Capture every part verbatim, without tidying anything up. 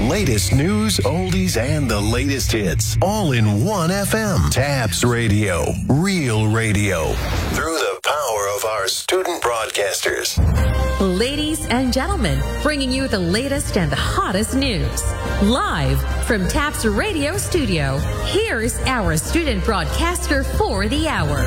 latest news, oldies, and the latest hits, all in one F M. Tabs Radio, real radio, through the power of our student broadcasters. Ladies and gentlemen, bringing you the latest and the hottest news. Live from Taps Radio Studio, here's our student broadcaster for the hour.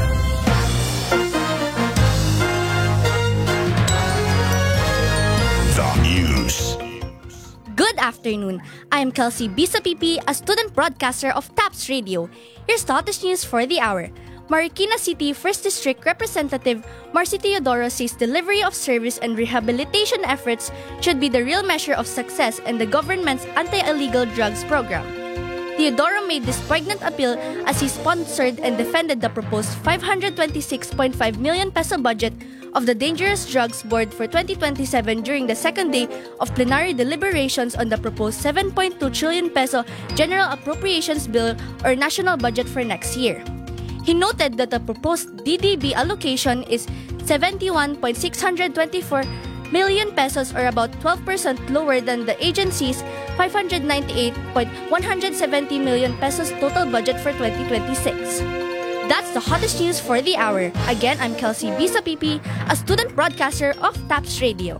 The news. Good afternoon. I'm Kelsey Bisapipi, a student broadcaster of Taps Radio. Here's the hottest news for the hour. Marikina City First District Representative Marcy Teodoro says delivery of service and rehabilitation efforts should be the real measure of success in the government's anti-illegal drugs program. Teodoro made this poignant appeal as he sponsored and defended the proposed five hundred twenty-six point five million peso budget of the Dangerous Drugs Board for twenty twenty-seven during the second day of plenary deliberations on the proposed seven point two trillion peso General Appropriations Bill or national budget for next year. He noted that the proposed D D B allocation is seventy-one point six two four million pesos or about twelve percent lower than the agency's five hundred ninety-eight point one seven zero million pesos total budget for twenty twenty-six. That's the hottest news for the hour. Again, I'm Kelsey Bisapipi, a student broadcaster of Taps Radio.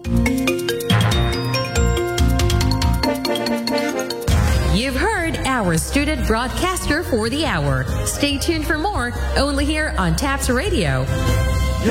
You've heard our student broadcaster for the hour. Stay tuned for more, only here on Taps Radio.